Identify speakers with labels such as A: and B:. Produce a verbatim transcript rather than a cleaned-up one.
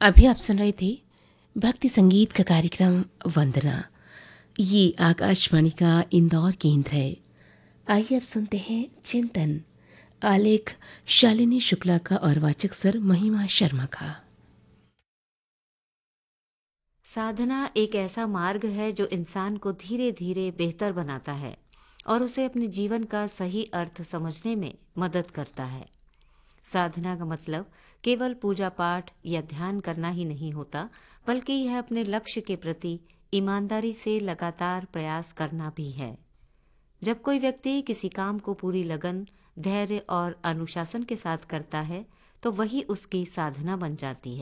A: अभी आप सुन रहे थे भक्ति संगीत का कार्यक्रम वंदना। ये आकाशवाणी का इंदौर केंद्र है। आइए अब सुनते हैं चिंतन, आलेख शालिनी शुक्ला का और वाचक स्वर महिमा शर्मा का।
B: साधना एक ऐसा मार्ग है जो इंसान को धीरे धीरे बेहतर बनाता है और उसे अपने जीवन का सही अर्थ समझने में मदद करता है। साधना का मतलब केवल पूजा पाठ या ध्यान करना ही नहीं होता, बल्कि यह अपने लक्ष्य के प्रति ईमानदारी से लगातार प्रयास करना भी है। जब कोई व्यक्ति किसी काम को पूरी लगन, धैर्य और अनुशासन के साथ करता है, तो वही उसकी साधना बन जाती है।